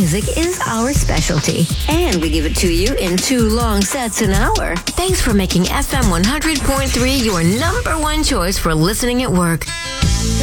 music is our specialty, and we give it to you in 2 long sets an hour. Thanks for making FM 100.3 your number one choice for listening at work.